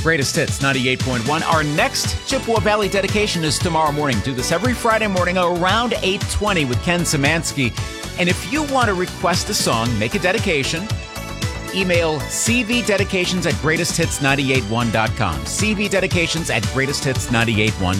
Greatest Hits 98.1. Our next Chippewa Valley dedication is tomorrow morning. Do this every Friday morning around 8:20 with Ken Szymanski. And if you want to request a song, make a dedication, email cvdedications@greatesthits981.com. cvdedications@greatesthits981.com.